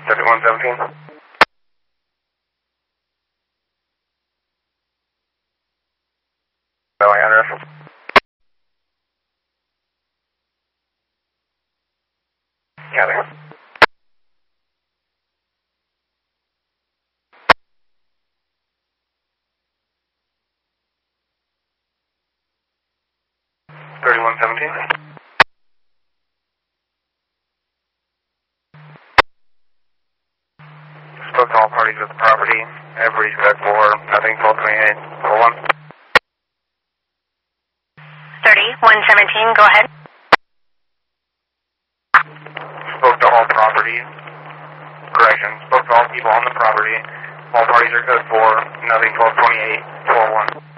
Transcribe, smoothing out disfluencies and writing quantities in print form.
3117. Billing address. Copy. 3117. Spoke to all parties at the property. Everybody's good for nothing 1228. 41. 3117, go ahead. Spoke to all properties. Correction. Spoke to all people on the property. All parties are good for nothing 1228. 41.